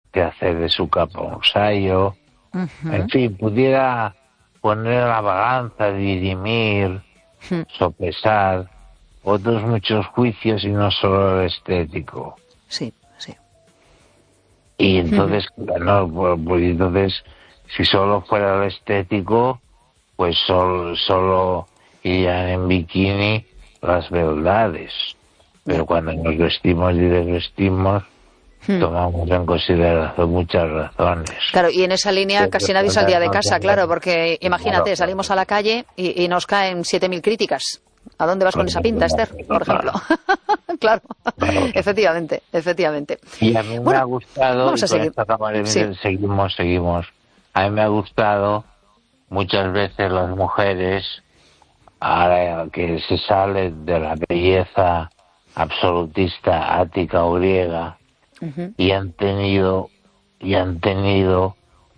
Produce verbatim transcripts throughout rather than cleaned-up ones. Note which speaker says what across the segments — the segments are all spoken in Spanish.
Speaker 1: que hacer de su capa un sayo. Uh-huh. En fin, pudiera poner a la balanza, dirimir, uh-huh. sopesar otros muchos juicios y no solo el estético.
Speaker 2: Sí, sí.
Speaker 1: Y entonces, uh-huh. no, pues, pues entonces, si solo fuera el estético, pues solo, solo irían en bikini las beldades. Pero cuando nos vestimos y desvestimos, hmm. tomamos en consideración muchas razones.
Speaker 2: Claro, y en esa línea sí, casi nadie saldría de casa, claro, porque imagínate, claro, salimos a la calle y, y nos caen siete mil críticas. ¿A dónde vas con esa pinta, Esther, por ejemplo? Claro, claro, efectivamente, efectivamente.
Speaker 1: Y a mí me bueno, ha gustado,
Speaker 2: vamos a
Speaker 1: y
Speaker 2: seguir.
Speaker 1: Con
Speaker 2: Sí.
Speaker 1: seguimos, seguimos. A mí me ha gustado muchas veces las mujeres, ahora que se salen de la belleza absolutista ática o griega, uh-huh. y han tenido y han tenido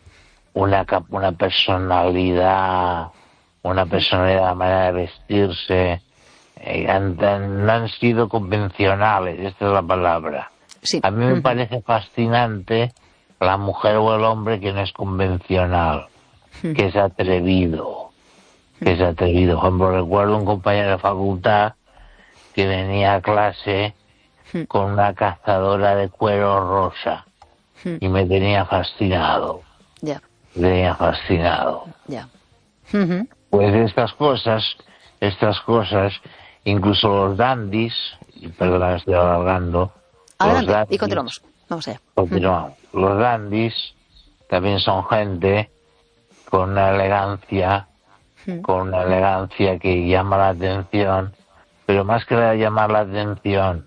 Speaker 1: una una personalidad una personalidad, una manera de vestirse, eh, han, no han sido convencionales, esta es la palabra.
Speaker 2: Sí.
Speaker 1: A mí me
Speaker 2: uh-huh.
Speaker 1: parece fascinante la mujer o el hombre que no es convencional, uh-huh. que es atrevido, uh-huh. que es atrevido. Por ejemplo, recuerdo un compañero de facultad que venía a clase uh-huh. con una cazadora de cuero rosa uh-huh. y me tenía fascinado.
Speaker 2: Ya. Yeah.
Speaker 1: Me tenía fascinado.
Speaker 2: Ya. Yeah. Uh-huh.
Speaker 1: Pues estas cosas, estas cosas, incluso los dandis, y perdona, estoy alargando.
Speaker 2: Adelante, dandis, y continuamos. Vamos allá.
Speaker 1: Continuamos. Uh-huh. Los dandis también son gente con una elegancia, uh-huh. con una elegancia que llama la atención, pero más que llamar la atención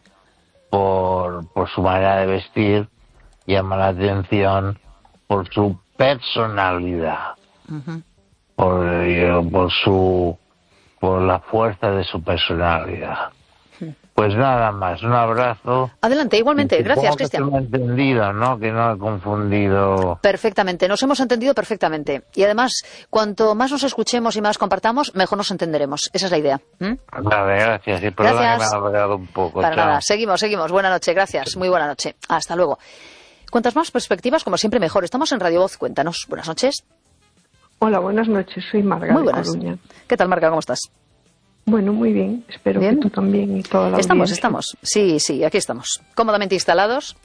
Speaker 1: por, por su manera de vestir, llama la atención por su personalidad. Uh-huh. Por, por su por la fuerza de su personalidad. Pues nada más, un abrazo.
Speaker 2: Adelante, igualmente, gracias, Cristian.
Speaker 1: Que no he entendido, ¿no? Que no he confundido.
Speaker 2: Perfectamente, nos hemos entendido perfectamente. Y además, cuanto más nos escuchemos y más compartamos, mejor nos entenderemos. Esa es la idea. ¿Mm?
Speaker 1: Vale, gracias. Y perdón que me ha alargado un poco.
Speaker 2: Para
Speaker 1: Chao.
Speaker 2: nada, seguimos, seguimos. Buenas noches, gracias. Muy buena noche. Hasta luego. Cuantas más perspectivas, como siempre, mejor. Estamos en Radio Voz. Cuéntanos. Buenas noches.
Speaker 3: Hola, buenas noches. Soy Marga
Speaker 2: muy
Speaker 3: de
Speaker 2: buenas.
Speaker 3: Coruña.
Speaker 2: ¿Qué tal, Marga? ¿Cómo estás?
Speaker 3: Bueno, muy bien. Espero
Speaker 2: ¿Bien?
Speaker 3: que tú también y toda la
Speaker 2: Estamos,
Speaker 3: audiencia.
Speaker 2: estamos. Sí, sí, aquí estamos. Cómodamente instalados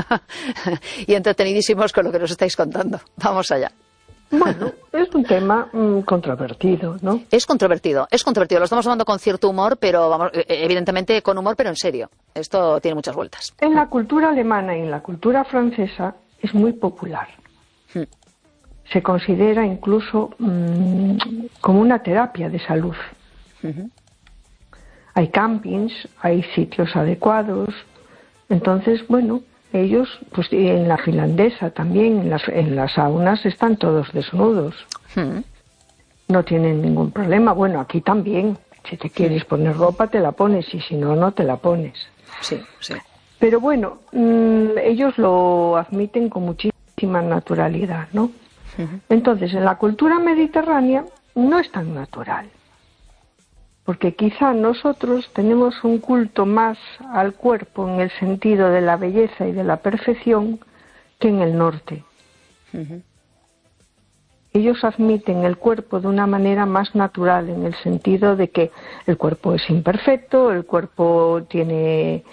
Speaker 2: y entretenidísimos con lo que nos estáis contando. Vamos allá.
Speaker 3: Bueno, es un tema mmm, controvertido, ¿no?
Speaker 2: Es controvertido, es controvertido. Lo estamos tomando con cierto humor, pero vamos, evidentemente con humor, pero en serio. Esto tiene muchas vueltas.
Speaker 3: En la cultura alemana y en la cultura francesa es muy popular. Hmm. Se considera incluso mmm, como una terapia de salud. Uh-huh. Hay campings, hay sitios adecuados. Entonces, bueno, ellos, pues en la finlandesa también, en las, en las saunas están todos desnudos. Uh-huh. No tienen ningún problema. Bueno, aquí también. Si te quieres poner ropa, te la pones, y si no, no te la pones.
Speaker 2: Sí, sí.
Speaker 3: Pero bueno, mmm, ellos lo admiten con muchísima naturalidad, ¿no? Uh-huh. Entonces, en la cultura mediterránea no es tan natural. Porque quizá nosotros tenemos un culto más al cuerpo en el sentido de la belleza y de la perfección que en el norte. Uh-huh. Ellos admiten el cuerpo de una manera más natural, en el sentido de que el cuerpo es imperfecto, el cuerpo tiene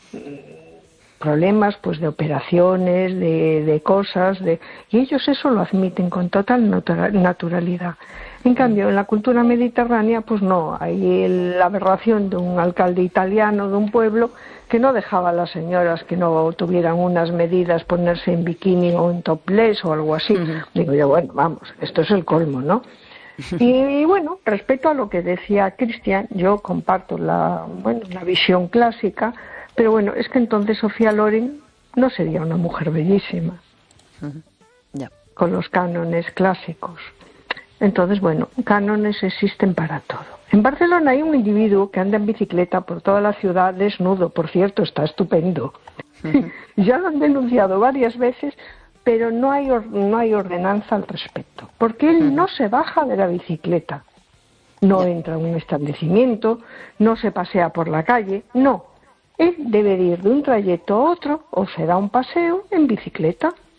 Speaker 3: problemas pues de operaciones, de, de cosas, de... y ellos eso lo admiten con total naturalidad. En cambio, en la cultura mediterránea, pues no, hay el, la aberración de un alcalde italiano de un pueblo que no dejaba a las señoras que no tuvieran unas medidas ponerse en bikini o en topless o algo así. Uh-huh. Digo yo, bueno, vamos, esto es el colmo, ¿no? Y, y bueno, respecto a lo que decía Cristian, yo comparto la, bueno, la visión clásica, pero bueno, es que entonces Sofía Loren no sería una mujer bellísima, uh-huh. yeah. con los cánones clásicos. Entonces, bueno, cánones existen para todo. En Barcelona hay un individuo que anda en bicicleta por toda la ciudad desnudo, por cierto, está estupendo. Uh-huh. Ya lo han denunciado varias veces, pero no hay, or- no hay ordenanza al respecto, porque él uh-huh. no se baja de la bicicleta, no yeah. entra a un establecimiento, no se pasea por la calle, no. Él debe ir de un trayecto a otro o se da un paseo en bicicleta.